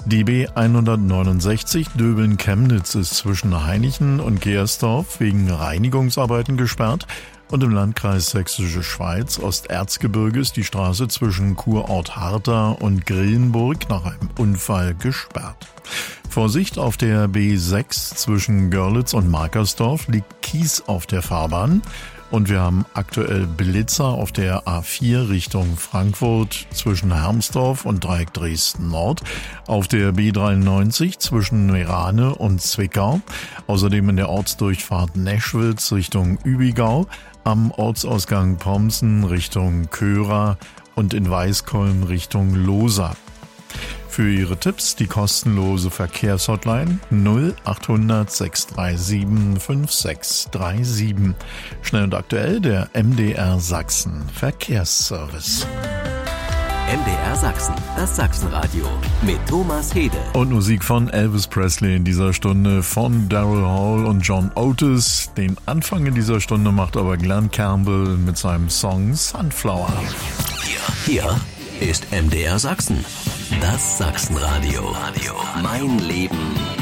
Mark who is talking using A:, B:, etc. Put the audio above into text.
A: Die B169 Döbeln-Chemnitz ist zwischen Hainichen und Gersdorf wegen Reinigungsarbeiten gesperrt und im Landkreis Sächsische Schweiz Osterzgebirge ist die Straße zwischen Kurort Hartha und Grillenburg nach einem Unfall gesperrt. Vorsicht, auf der B6 zwischen Görlitz und Markersdorf liegt Kies auf der Fahrbahn. Und wir haben aktuell Blitzer auf der A4 Richtung Frankfurt zwischen Hermsdorf und Dreieck Dresden Nord, auf der B93 zwischen Meerane und Zwickau, außerdem in der Ortsdurchfahrt Neschwitz Richtung Übigau, am Ortsausgang Pomsen Richtung Köra und in Weißkolm Richtung Losa. Für Ihre Tipps die kostenlose Verkehrshotline 0800 637 5637. Schnell und aktuell der MDR Sachsen Verkehrsservice.
B: MDR Sachsen, das Sachsenradio mit Thomas Hede.
A: Und Musik von Elvis Presley in dieser Stunde von Daryl Hall und John Otis. Den Anfang in dieser Stunde macht aber Glenn Campbell mit seinem Song Sunflower.
B: Hier ist MDR Sachsen, das Sachsenradio. Mein Leben